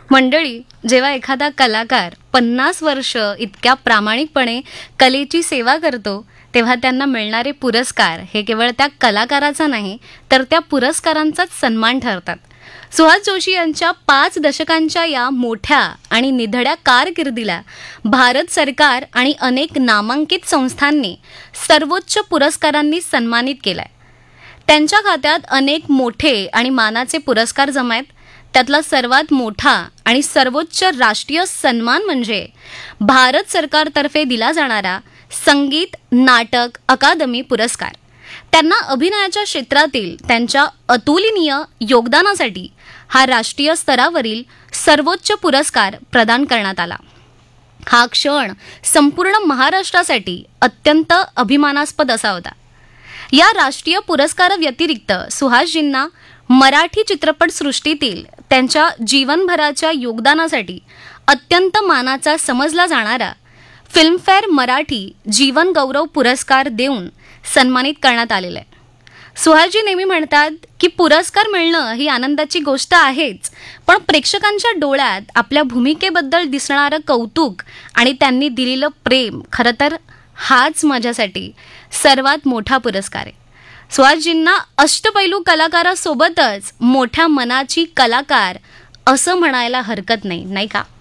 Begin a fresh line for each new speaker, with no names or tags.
मंडळी, जेव्हा एखादा कलाकार 50 वर्ष इतक्या प्रामाणिकपणे कलेची सेवा करतो, तेव्हा त्यांना मिळणारे पुरस्कार हे केवळ त्या कलाकाराचा नाही, तर त्या पुरस्कारांचाच सन्मान ठरतात. सुहास जोशी यांच्या 5 दशकांच्या या मोठ्या आणि निधड्या कारकिर्दीला भारत सरकार आणि अनेक नामांकित संस्थांनी सर्वोच्च पुरस्कारांनी सन्मानित केलाय. त्यांच्या खात्यात अनेक मोठे आणि मानाचे पुरस्कार जमा आहेत. त्यातला सर्वात मोठा आणि सर्वोच्च राष्ट्रीय सन्मान म्हणजे भारत सरकारतर्फे दिला जाणारा संगीत नाटक अकादमी पुरस्कार. त्यांना अभिनयाच्या क्षेत्रातील त्यांच्या अतुलनीय योगदानासाठी हा राष्ट्रीय स्तरावरील सर्वोच्च पुरस्कार प्रदान करण्यात आला. हा क्षण संपूर्ण महाराष्ट्रासाठी अत्यंत अभिमानास्पद असा होता. या राष्ट्रीय पुरस्काराव्यतिरिक्त सुहासजींना मराठी चित्रपटसृष्टीतील त्यांच्या जीवनभराच्या योगदानासाठी अत्यंत मानाचा समजला जाणारा फिल्मफेअर मराठी जीवन गौरव पुरस्कार देऊन सन्मानित करण्यात आलेला आहे. सुहासजी नेहमी म्हणतात की पुरस्कार मिळणं ही आनंदाची गोष्ट आहेच, पण प्रेक्षकांच्या डोळ्यात आपल्या भूमिकेबद्दल दिसणारं कौतुक आणि त्यांनी दिलेलं प्रेम, खरं तर हाच माझ्यासाठी सर्वात मोठा पुरस्कार आहे. सुहासजींना अष्टपैलू कलाकारासोबतच मोठ्या मनाची कलाकार असं म्हणायला हरकत नाही, नाही का?